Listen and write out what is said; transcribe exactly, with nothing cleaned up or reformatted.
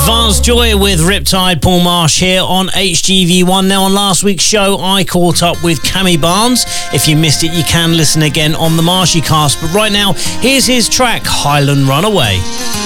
Vance Joy with Riptide, Paul Marsh here on H G V one. Now, on last week's show, I caught up with Cammy Barnes. If you missed it, you can listen again on the Marshy Cast. But right now, here's his track, Highland Runaway.